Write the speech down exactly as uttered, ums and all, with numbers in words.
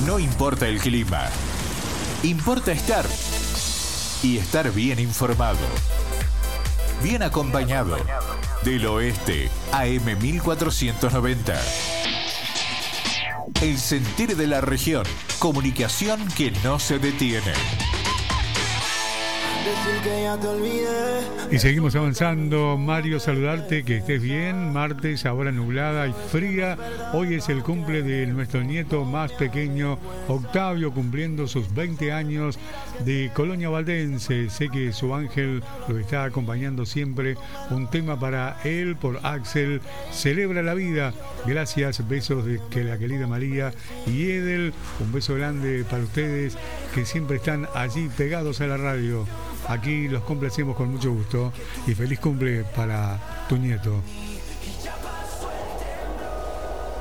No importa el clima, importa estar y estar bien informado. Bien acompañado. Del Oeste, A M mil cuatrocientos noventa. El sentir de la región. Comunicación que no se detiene. Y seguimos avanzando. Mario, saludarte, que estés bien. Martes, ahora nublada y fría. Hoy es el cumple de nuestro nieto más pequeño, Octavio, cumpliendo sus veinte años de Colonia Valdense. Sé que su ángel lo está acompañando siempre. Un tema para él por Axel. Celebra la vida. Gracias, besos de que la querida María y Edel. Un beso grande para ustedes que siempre están allí pegados a la radio. Aquí los complacemos con mucho gusto y feliz cumple para tu nieto.